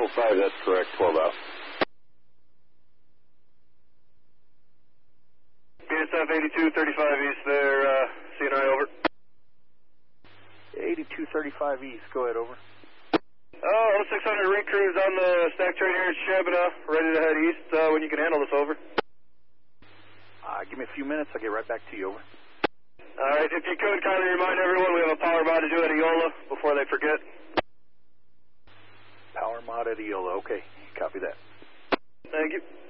5, that's correct, 12 out. BSF 8235 East there, CNI over. 8235 East, go ahead, over. 0600 rig crews on the stack train here at Shabana, ready to head east when you can handle this, over. Give me a few minutes, I'll get right back to you, over. Alright, if you could kindly remind everyone we have a power mod to do at Eola before they forget. Power mod at Eola, okay, copy that. Thank you.